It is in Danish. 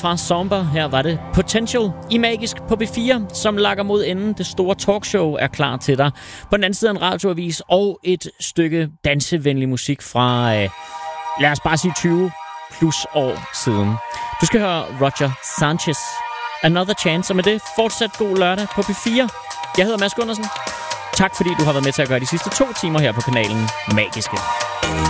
fra Somber. Her var det Potential i Magisk på B4, som lakker mod enden. Det store talkshow er klar til dig. På den anden side en radioavis og et stykke dansevenlig musik fra, lad os bare sige 20 plus år siden. Du skal høre Roger Sanchez, Another Chance, og med det fortsat god lørdag på B4. Jeg hedder Mads Gundersen. Tak fordi du har været med til at gøre de sidste 2 timer her på kanalen Magiske.